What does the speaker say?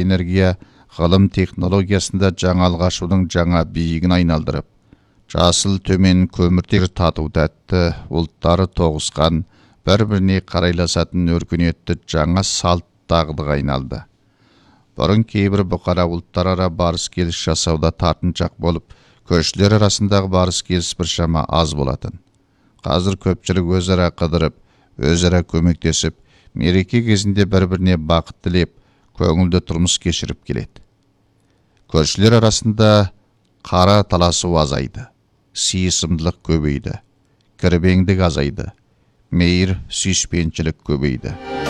энергия, ғылым технологиясында жаңалық ашудың жаңа биігін айналдырып, жасыл төмен көміртек тату тәтті ұлттары тоғысқан, бір-біріне қарайласатын өркениетті жаңа салт дағдыға айналды. Бұрын кейбір бұқара ұлттар ара барыс-келіс жасауда тартыншақ болып, көршілер арасындағы барыс-келіс біршама аз болатын. Қазір көпшілік өзара қыдырып, өзара көмектесіп, мереке кезінде бір-біріне бақыт тілеп, көңілді тұрмыс кешіріп келеді. Көршілер арасында қара таласу азайды, сыйысымдылық көбейді, кірбеңдік азайды, мейір, сүйіспеншілік көбейді.